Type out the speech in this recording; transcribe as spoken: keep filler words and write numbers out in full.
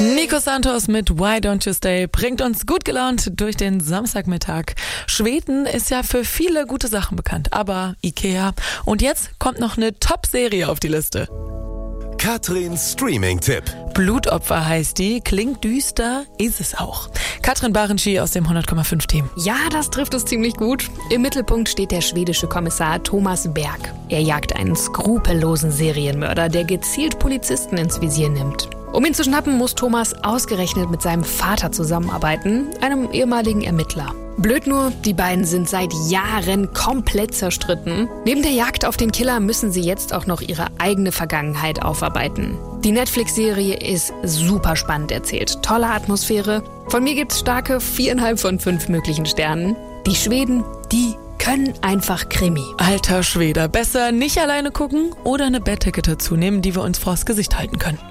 Nico Santos mit Why Don't You Stay bringt uns gut gelaunt durch den Samstagmittag. Schweden ist ja für viele gute Sachen bekannt, aber Ikea. Und jetzt kommt noch eine Top-Serie auf die Liste. Katrins Streaming-Tipp. Blutopfer heißt die, klingt düster, ist es auch. Katrin Barentschi aus dem hundert Komma fünf Team. Ja, das trifft es ziemlich gut. Im Mittelpunkt steht der schwedische Kommissar Thomas Berg. Er jagt einen skrupellosen Serienmörder, der gezielt Polizisten ins Visier nimmt. Um ihn zu schnappen, muss Thomas ausgerechnet mit seinem Vater zusammenarbeiten, einem ehemaligen Ermittler. Blöd nur, die beiden sind seit Jahren komplett zerstritten. Neben der Jagd auf den Killer müssen sie jetzt auch noch ihre eigene Vergangenheit aufarbeiten. Die Netflix-Serie ist super spannend erzählt, tolle Atmosphäre. Von mir gibt's starke viereinhalb von fünf möglichen Sternen. Die Schweden, die können einfach Krimi. Alter Schwede, besser nicht alleine gucken oder eine Bettdecke dazu nehmen, die wir uns vors Gesicht halten können.